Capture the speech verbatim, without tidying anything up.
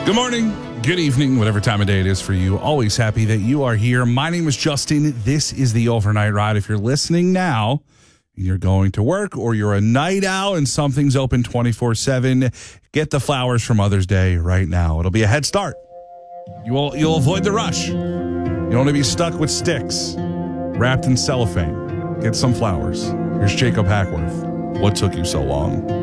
Good morning, good evening, whatever time of day it is for you. Always happy that you are here. My name is Justin. This is the Overnight Ride. If you're listening now, you're going to work or you're a night owl and something's open twenty-four seven, get the flowers for Mother's Day right now. It'll be a head start. You will, you'll avoid the rush. You don't want to be stuck with sticks wrapped in cellophane. Get some flowers. Here's Jacob Hackworth. What took you so long?